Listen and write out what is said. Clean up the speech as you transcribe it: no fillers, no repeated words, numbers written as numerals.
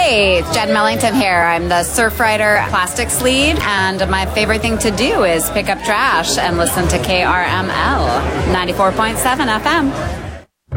Hey, it's Jen Mellington here. I'm the Surfrider Plastics lead, and my favorite thing to do is pick up trash and listen to KRML 94.7 FM.